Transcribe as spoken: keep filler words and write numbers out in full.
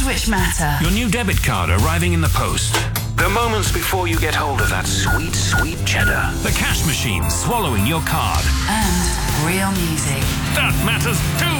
things which matter. Your new debit card arriving in the post. The moments before you get hold of that sweet, sweet cheddar. The cash machine swallowing your card. And real music. That matters too.